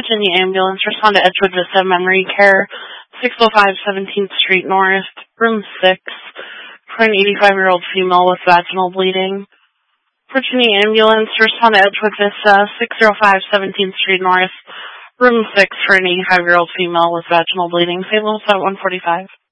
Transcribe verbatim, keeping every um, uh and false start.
Virginia ambulance, respond to Edgewood Vista Memory Care, six oh five seventeenth Street North, room six, for an eighty-five-year-old female with vaginal bleeding. Virginia ambulance, respond to Edgewood Vista, six oh five seventeenth Street North, room six, for an eighty-five-year-old female with vaginal bleeding. Saint Louis at one forty-five.